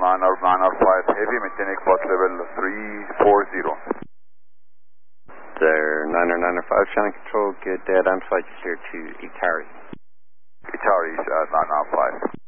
905 Heavy, maintaining bus level 340. There, 905, Channel Control, good data. I'm flight clear to Itari. Itari, 905.